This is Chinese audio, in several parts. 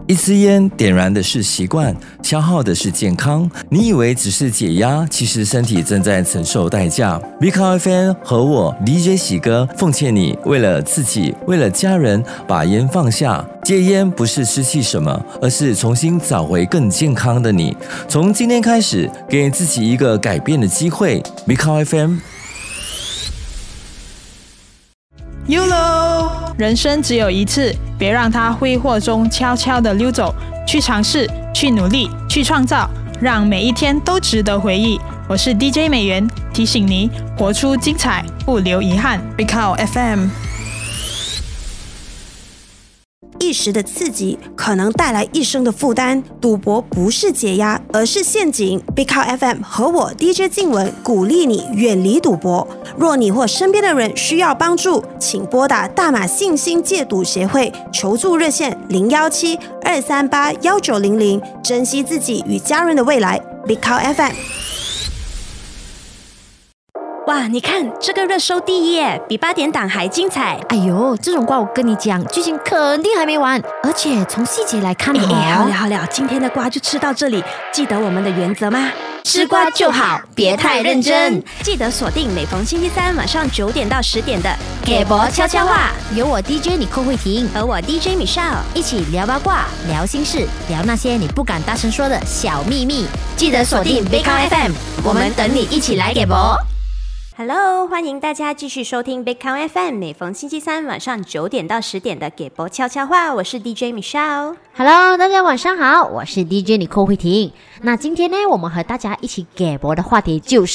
一支烟点燃的是习惯，消耗的是健康。你以为只是解压，其实身体正在承受代价。Big Car FM 和我 DJ 喜哥奉劝你，为了自己，为了家人，把烟放下。戒烟不是失去什么，而是重新找回更健康的你。从今天开始，给自己一个改变的机会。Big Car FM。YOLO， 人生只有一次，别让它挥霍中悄悄地溜走。去尝试，去努力，去创造，让每一天都值得回忆。我是 DJ 美元，提醒你活出精彩，不留遗憾。Big Car FM。 一时的刺激可能带来一生的负担，赌博不是解压，而是陷阱。Big Car FM 和我 DJ 静文鼓励你远离赌博。若你或身边的人需要帮助，请拨打大马信心戒赌协会求助热线017-238-1900，珍惜自己与家人的未来。Big Car FM。哇，你看这个热搜第一耶，比8点档还精彩。 哎呦，这种瓜我跟你讲，剧情肯定还没完，而且从细节来看好了，今天的瓜就吃到这里。记得我们的原则吗？ 吃瓜就好，别太认真。 记得锁定每逢星期三晚上9点到10点的给博悄悄话，有我 DJ 你寇慧婷和我 DJ Michelle 一起聊八卦，聊心事，聊那些你不敢大声说的小秘密。记得锁定 Big Car FM， 我们等你一起来给博。 Hello， 欢迎大家继续收听 Big Car FM， 每逢星期三晚上9点到10点的给博悄悄话，我是 DJ Michelle。Hello， 大家晚上好，我是 DJ 你寇慧婷。那今天呢，我们和大家一起给博的话题就是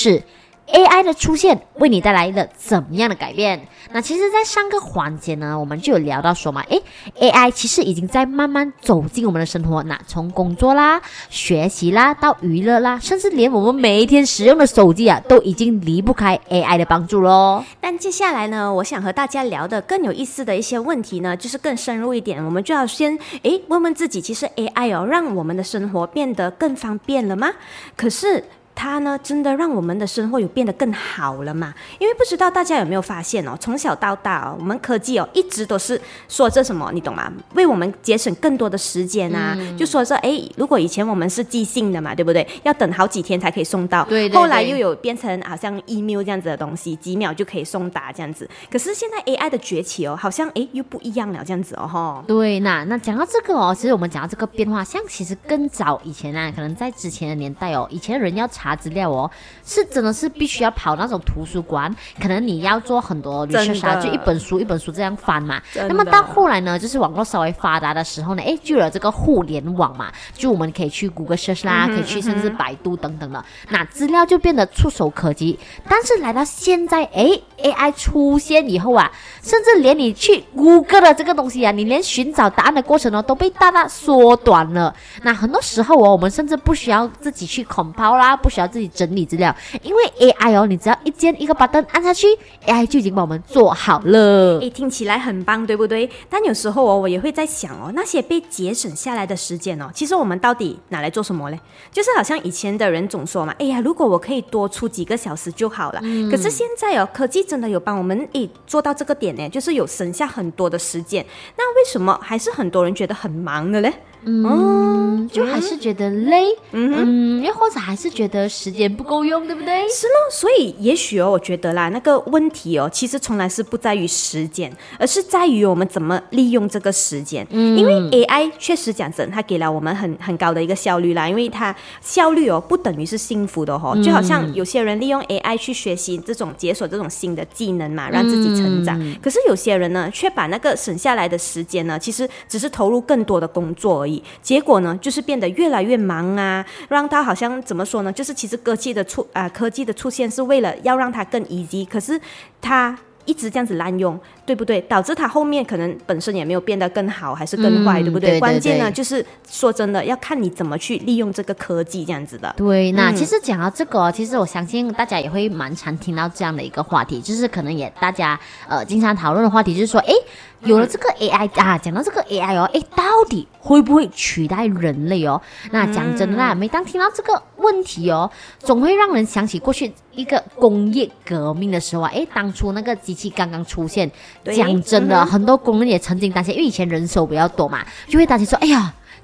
AI 的出现为你带来了怎么样的改变？那其实在上个环节呢，我们就有聊到说嘛，AI 其实已经在慢慢走进我们的生活，那从工作啦、学习啦到娱乐啦，甚至连我们每一天使用的手机啊，都已经离不开 AI 的帮助咯。 但接下来呢，我想和大家聊的更有意思的一些问题呢，就是更深入一点，我们就要先问问自己，其实 AI 让我们的生活变得更方便了吗？可是它呢，真的让我们的生活有变得更好了吗？因为不知道大家有没有发现从小到大我们科技一直都是说着什么，你懂吗？为我们节省更多的时间啊，就说着如果以前我们是寄信的嘛，对不对？要等好几天才可以送到，对，后来又有变成好像 email 这样子的东西，几秒就可以送达这样子。可是现在 AI 的崛起好像又不一样了这样子对，那讲到这个其实我们讲到这个变化，像其实更早以前可能在之前的年代以前人要查资料是真的是必须要跑那种图书馆，可能你要做很多 research 就一本书一本书这样翻嘛。那么到后来呢，就是网络稍微发达的时候呢，就有了这个互联网嘛，就我们可以去 Google Search 啦，可以去甚至百度等等的，那资料就变得触手可及。但是来到现在AI 出现以后甚至连你去 Google 的这个东西你连寻找答案的过程都被大大缩短了。那很多时候我们甚至不需要自己去 compile 啦，不需要自己整理资料，因为 AI 你只要一个 button 按下去， AI 就已经帮我们做好了。 听起来很棒，对不对？但有时候我也会在想那些被节省下来的时间其实我们到底拿来做什么呢？就是好像以前的人总说嘛，如果我可以多出几个小时就好了。可是现在科技真的有帮我们做到这个点呢，就是有省下很多的时间。那为什么还是很多人觉得很忙的呢？ 就还是觉得累，又或者还是觉得时间不够用，对不对？ 是咯，所以也许我觉得啦，那个问题其实从来是不在于时间，而是在于我们怎么利用这个时间。因为 AI 确实讲真，它给了我们很高的一个效率啦，因为它效率不等于是幸福的就好像有些人利用 AI 去学习解锁这种新的技能嘛，让自己成长。可是有些人呢，却把那个省下来的时间呢，其实只是投入更多的工作而已，结果呢，就是变得越来越忙让他好像怎么说呢？就是其实科技的出现是为了要让它更 easy， 可是它一直这样子滥用，对不对？导致它后面可能本身也没有变得更好，还是更坏，对不对？关键呢，就是说真的，要看你怎么去利用这个科技这样子的。 对，那其实讲到这个其实我相信大家也会蛮常听到这样的一个话题，就是可能也大家经常讨论的话题，就是说有了这个 AI 讲到这个 AI 到底会不会取代人类那讲真的啦，每当听到这个问题总会让人想起过去一个工业革命的时候当初那个机器刚刚出现，讲真的，很多工人也曾经担心，因为以前人手比较多嘛，就会担心说，哎呀，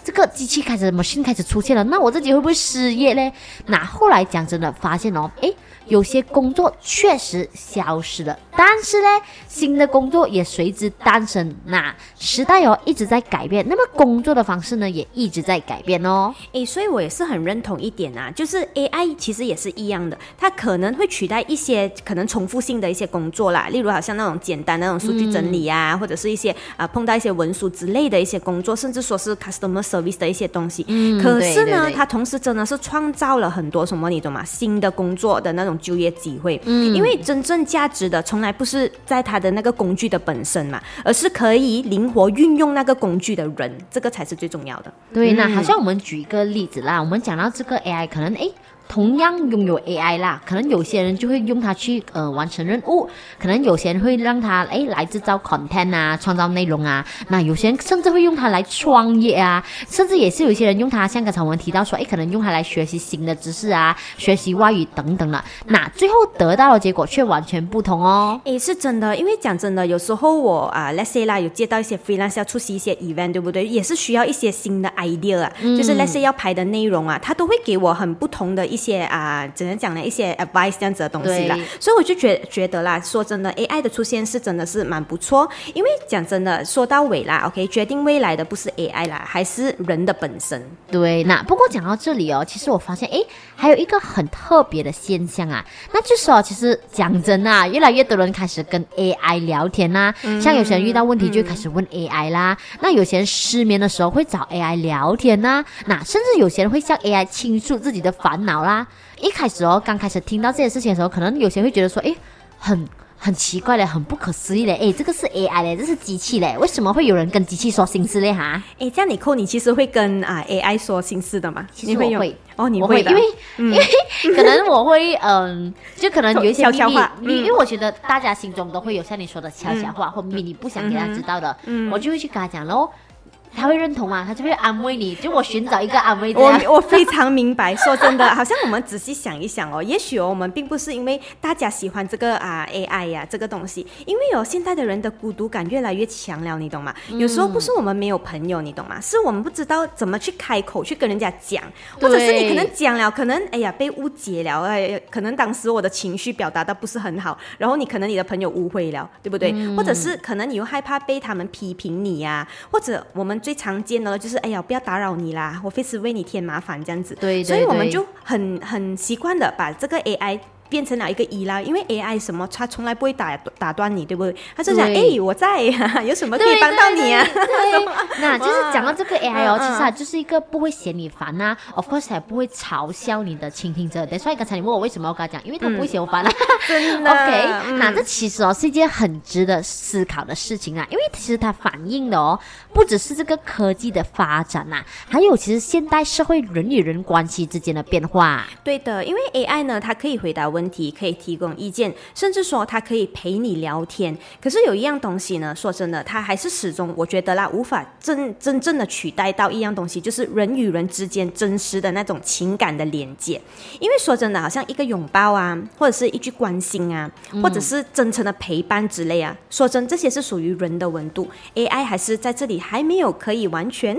这个机器开始 machine 开始出现了，那我自己会不会失业呢？那后来讲真的发现哦，有些工作确实消失了，但是呢，新的工作也随之诞生。那时代一直在改变，那么工作的方式呢也一直在改变哦。 所以我也是很认同一点啊，就是 AI 其实也是一样的，它可能会取代一些可能重复性的一些工作啦，例如好像那种简单的那种数据整理啊，或者是一些碰到一些文书之类的一些工作，甚至说是 customer service 的一些东西。可是呢，它同时真的是创造了很多什么你懂吗？新的工作的那种就业机会。因为真正价值的从来不是在它的那个工具的本身嘛，而是可以灵活运用那个工具的人，这个才是最重要的。 对，那好像我们举一个例子啦，我们讲到这个 AI 可能同样拥有 AI 啦，可能有些人就会用它去完成任务，可能有些人会让它来制造 content 啊，创造内容啊，那有些人甚至会用它来创业啊，甚至也是有一些人用它，像刚才我们提到说，可能用它来学习新的知识啊，学习外语等等了，那最后得到的结果却完全不同哦。 是真的，因为讲真的，有时候我let's say 啦，有接到一些 freelance 要出席一些 event， 对不对？也是需要一些新的 idea 啊，就是 let's say 要拍的内容啊，它都会给我很不同的一些怎样讲呢？一些 advice 这样子的东西啦，所以我就觉得啦，说真的 ，AI 的出现是真的是蛮不错，因为讲真的，说到尾啦 ，OK， 决定未来的不是 AI 啦，还是人的本身。 对，那不过讲到这里其实我发现，还有一个很特别的现象啊，那就是其实讲真啊，越来越多人开始跟 AI 聊天啦，像有些人遇到问题就开始问 AI 啦，那有些人失眠的时候会找 AI 聊天啦，那甚至有些人会向 AI 倾诉自己的烦恼啦。一开始刚开始听到这些事情的时候，可能有些人会觉得说，很奇怪嘞，很不可思议嘞，这个是 AI 嘞，这是机器嘞，为什么会有人跟机器说心事嘞哈？ 这样你其实会跟AI 说心事的吗？ 其实我会你会的， 因为可能我会就可能有一些悄悄话， 因为我觉得大家心中都会有像你说的悄悄话或秘密你不想给他知道的，我就会去跟他讲咯。他会认同吗？他就会安慰你，就我寻找一个安慰这样。 我非常明白。说真的，好像我们仔细想一想也许我们并不是因为大家喜欢这个AI 呀这个东西，因为现在的人的孤独感越来越强了，你懂吗？有时候不是我们没有朋友，你懂吗？是我们不知道怎么去开口去跟人家讲，或者是你可能讲了，可能被误解了，可能当时我的情绪表达的不是很好，然后可能你的朋友误会了，对不对？或者是可能你又害怕被他们批评你呀，或者我们最常见的就是不要打扰你啦，我非是为你添麻烦这样子。对，所以我们就很习惯的把这个 AI变成了一个依赖，因为 AI 什么它从来不会打断你，对不对？它就讲我在有什么可以帮到你啊？ 对，那就是讲到这个 AI 其实它就是一个不会嫌你烦啊 ，of course 也不会嘲笑你的倾听者。所以刚才你问我为什么要跟他讲，因为他不会嫌我烦啊。 真的 OK，那这其实是一件很值得思考的事情啊，因为其实它反映的不只是这个科技的发展啊，还有其实现代社会人与人关系之间的变化。 对的，因为 AI 呢，它可以回答问题，可以提供意见，甚至说它可以陪你聊天。可是有一样东西呢，说真的，它还是始终我觉得啦，无法真正的取代到一样东西，就是人与人之间真实的那种情感的连接。因为说真的，好像一个拥抱啊，或者是一句关心啊，或者是真诚的陪伴之类啊，说真，这些是属于人的温度。AI 还是在这里还没有可以完全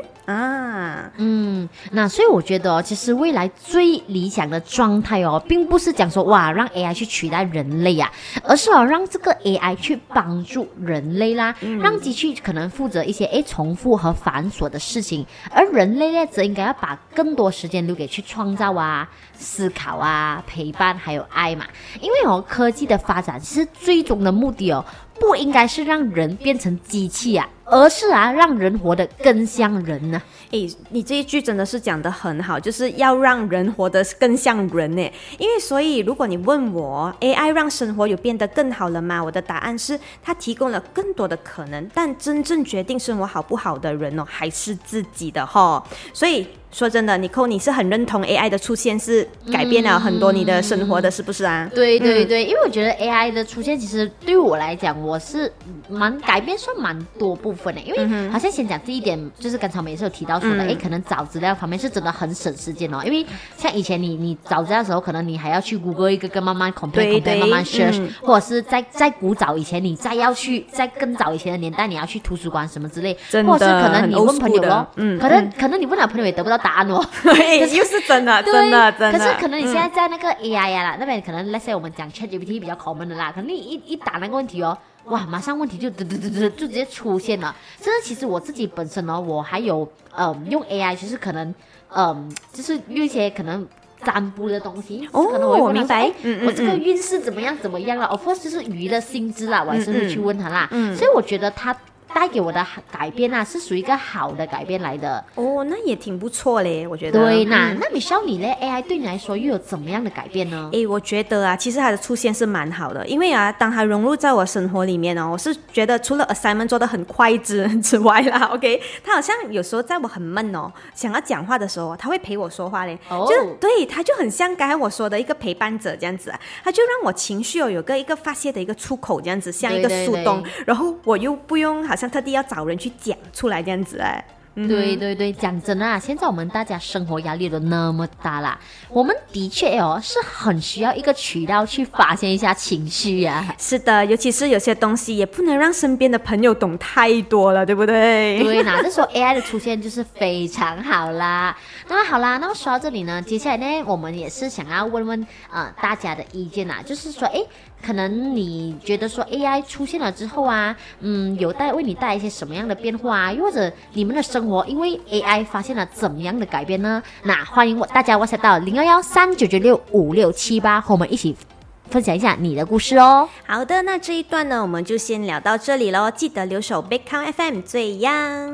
那所以我觉得其实未来最理想的状态并不是讲说哇让 AI 去取代人类啊，而是让这个 AI 去帮助人类啦，让机器可能负责一些重复和繁琐的事情，而人类呢则应该要把更多时间留给去创造啊、思考啊、陪伴还有爱嘛。因为科技的发展其实最终的目的不应该是让人变成机器啊，而是让人活得更像人呢。 你这一句真的是讲得很好，就是要让人活得更像人呢。因为所以如果你问我 AI 让生活有变得更好了吗？我的答案是它提供了更多的可能，但真正决定生活好不好的人还是自己的所以说真的，Nicole，你是很认同 AI 的出现是改变了很多你的生活的，是不是啊？ 对对对，因为我觉得 AI 的出现，其实对于我来讲，我是改变算蛮多部分的。因为好像先讲第一点，就是刚才我们也是有提到说的，可能找资料方面是真的很省时间哦。因为像以前你找资料的时候，可能你还要去 Google 一个慢慢 compare 慢慢 search，或者是在古早以前，你在更早以前的年代，你要去图书馆什么之类，或者是可能你问朋友咯，可能你问了朋友也得不到答案哦。 又是真的，真的。 可是可能你现在在那个 AI 啦，那边可能 let's say 我们讲 ChatGPT 比较 common 的啦，可能你一打那个问题哦，哇，马上问题就直接出现了。甚至其实我自己本身哦，我还有用 AI， 就是可能就是用一些可能占卜的东西，可能我明白，我这个运势怎么样了 ，of course 就是鱼的性质啦，我还是会去问他啦。所以我觉得他带给我的改变啊，是属于一个好的改变来的。 哦，那也挺不错嘞，我觉得。 对，那Michelle你呢 ？AI 对你来说又有怎么样的改变呢？ 我觉得啊，其实它的出现是蛮好的，因为啊，当它融入在我生活里面哦，我是觉得除了 assignment 做得很快之外啦，OK， 它好像有时候在我很闷哦，想要讲话的时候，它会陪我说话嘞。就对，它就很像刚才我说的一个陪伴者这样子啊，它就让我情绪有一个发泄的一个出口这样子，像一个树洞，然后我又不用好像特地要找人去讲出来这样子哎。 对对对，讲真的啊，现在我们大家生活压力都那么大啦，我们的确是很需要一个渠道去发泄一下情绪啊。 是的，尤其是有些东西也不能让身边的朋友懂太多了，对不对？ 对，那这时候 AI 的出现就是非常好啦。那好啦，那么说到这里呢，接下来呢，我们也是想要问问大家的意见啊，就是说，可能你觉得说 AI 出现了之后啊，有为你带来一些什么样的变化啊？又或者你们的生活因为 AI 发现了怎么样的改变呢？那欢迎大家 WhatsApp 到01139965678和我们一起分享一下你的故事哦。 好的，那这一段呢，我们就先聊到这里咯，记得留守 Big Count FM 最样。